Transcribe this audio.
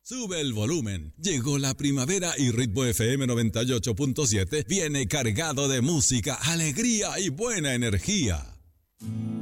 Sube el volumen. Llegó la primavera y Ritmo FM 98.7 viene cargado de música, alegría y buena energía.